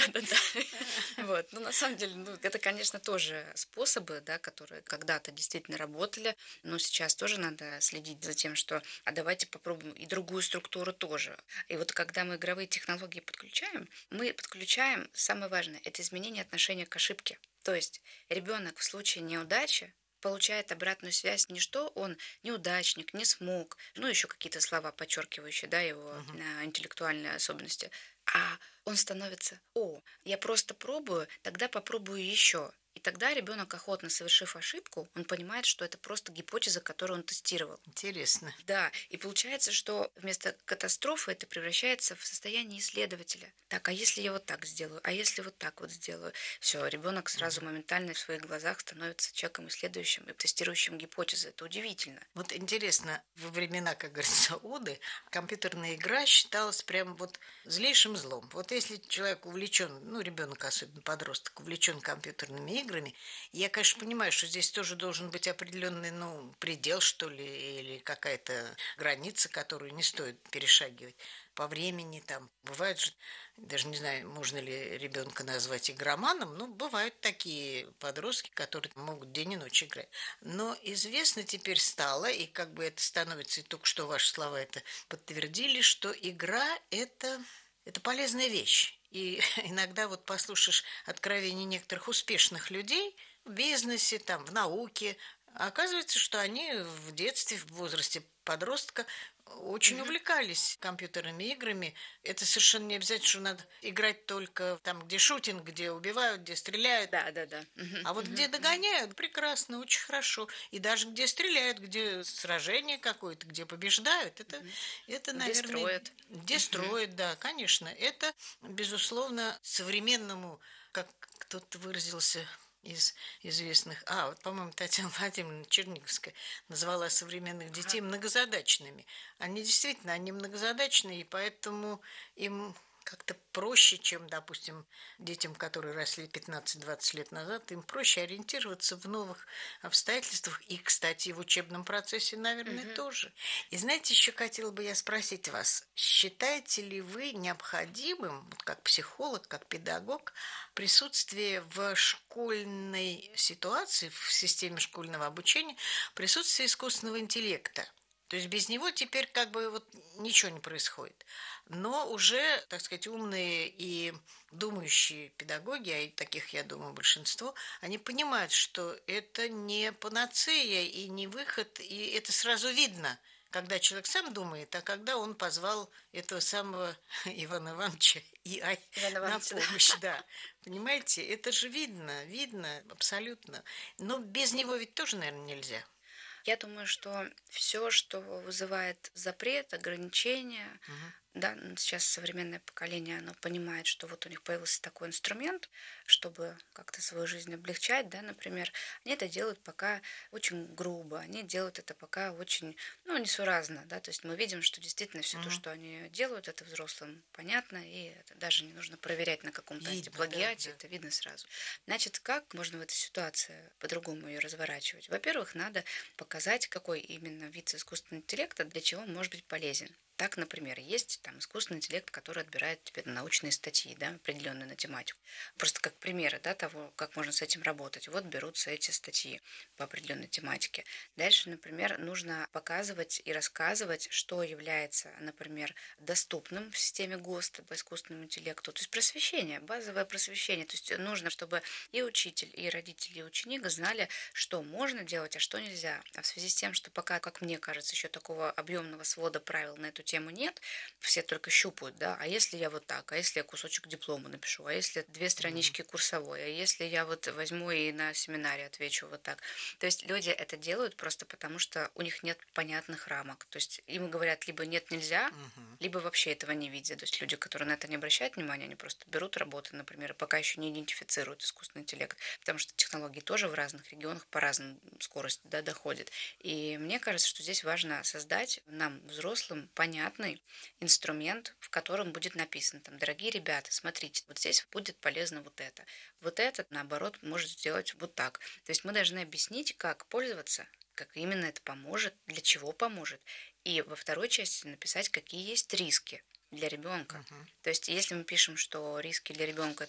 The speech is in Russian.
Да-да-да. Вот. Ну, на самом деле, ну, это, конечно, тоже способы, да, которые когда-то действительно работали, но сейчас тоже надо следить за тем, что а давайте попробуем и другую структуру тоже. И вот когда мы игровые технологии подключаем, мы подключаем, самое важное, это изменение отношения к ошибке. То есть ребенок в случае неудачи получает обратную связь не что он неудачник, не смог, ну еще какие-то слова, подчеркивающие, да, его Мгм. интеллектуальные особенности, а он становится, о, я просто пробую, тогда попробую еще. И тогда ребенок, охотно совершив ошибку, он понимает, что это просто гипотеза, которую он тестировал. Интересно. Да, и получается, что вместо катастрофы это превращается в состояние исследователя. Так, а если я вот так сделаю, а если вот так вот сделаю? Все, ребенок сразу Мгм. моментально в своих глазах становится человеком исследующим и тестирующим гипотезы. Это удивительно. Вот интересно, во времена, как говорится, Оды, компьютерная игра считалась прям вот злейшим злом. Вот если человек увлечен, ну, ребенок, особенно подросток, увлечен компьютерными играми, я, конечно, понимаю, что здесь тоже должен быть определенный, ну, предел, что ли, или какая-то граница, которую не стоит перешагивать по времени там. Бывают же, даже не знаю, можно ли ребенка назвать игроманом, но бывают такие подростки, которые могут день и ночь играть. Но известно теперь стало, и как бы это становится, и только что ваши слова это подтвердили, что игра это полезная вещь. И иногда вот послушаешь откровения некоторых успешных людей в бизнесе, там, в науке, а оказывается, что они в детстве, в возрасте подростка очень Мгм. увлекались компьютерными играми. Это совершенно не обязательно, что надо играть только там, где шутинг, где убивают, где стреляют. Да, да, да. Мгм, А вот где мгм, мгм. догоняют, прекрасно, очень хорошо. И даже где стреляют, где сражение какое-то, где побеждают, Мгм. это, Где наверное, строят. где Мгм. строят, да, конечно. Это, безусловно, современному, как кто-то выразился из известных, вот, по-моему, Татьяна Владимировна Черниговская назвала современных Ага. детей многозадачными. Они действительно, они многозадачные, и поэтому им как-то проще, чем, допустим, детям, которые росли 15-20 лет назад, им проще ориентироваться в новых обстоятельствах. И, кстати, в учебном процессе, наверное, Мгм. тоже. И знаете, еще хотела бы я спросить вас, считаете ли вы необходимым, вот как психолог, как педагог, присутствие в школьной ситуации, в системе школьного обучения, присутствие искусственного интеллекта? То есть без него теперь как бы вот ничего не происходит. Но уже, так сказать, умные и думающие педагоги, а и таких, я думаю, большинство, они понимают, что это не панацея и не выход, и это сразу видно, когда человек сам думает, а когда он позвал этого самого Ивана Ивановича и Иван на Иванович, да. помощь, да. Понимаете, это же видно, видно абсолютно. Но без него ведь тоже, наверное, нельзя. Я думаю, что все, что вызывает запрет, ограничения, Мгм. да, сейчас современное поколение, оно понимает, что вот у них появился такой инструмент, чтобы как-то свою жизнь облегчать, да, например, они это делают пока очень грубо, они делают это пока очень, ну, несуразно, да, то есть мы видим, что действительно все то, Мгм. что они делают, это взрослым понятно, и это даже не нужно проверять на каком-то Видно, да, антиплагиате, да. это видно сразу. Значит, как можно в этой ситуации по-другому ее разворачивать? Во-первых, надо показать, какой именно вид искусственного интеллекта для чего может быть полезен. Так, например, есть там искусственный интеллект, который отбирает тебе научные статьи, да, определенную на тематику. Просто как примеры, да, того, как можно с этим работать. Вот берутся эти статьи по определенной тематике. Дальше, например, нужно показывать и рассказывать, что является, например, доступным в системе ГОСТа по искусственному интеллекту. То есть просвещение, базовое просвещение. То есть нужно, чтобы и учитель, и родители, и ученик знали, что можно делать, а что нельзя. А в связи с тем, что пока, как мне кажется, еще такого объемного свода правил на эту тему нет, все только щупают, да, а если я вот так, а если я кусочек диплома напишу, а если две Мгм. странички курсовой, а если я вот возьму и на семинаре отвечу вот так. То есть люди это делают просто потому, что у них нет понятных рамок. То есть им говорят, либо нет, нельзя, Мгм. либо вообще этого не видят. То есть люди, которые на это не обращают внимания, они просто берут работы, например, и пока еще не идентифицируют искусственный интеллект, потому что технологии тоже в разных регионах по разному скорости, да, доходят. И мне кажется, что здесь важно создать нам, взрослым, понятный инструмент, в котором будет написано, там, дорогие ребята, смотрите, вот здесь будет полезно вот это. Вот этот, наоборот, может сделать вот так. То есть мы должны объяснить, как пользоваться, как именно это поможет, для чего поможет. И во второй части написать, какие есть риски для ребенка. Мгм. То есть, если мы пишем, что риски для ребенка